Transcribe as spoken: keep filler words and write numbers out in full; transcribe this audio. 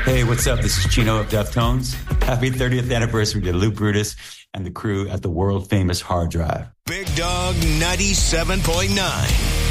Hey, what's up? This is Chino of Deftones. Happy thirtieth anniversary to Lou Brutus and the crew at the world-famous Hard Drive. Big Dog ninety-seven point nine.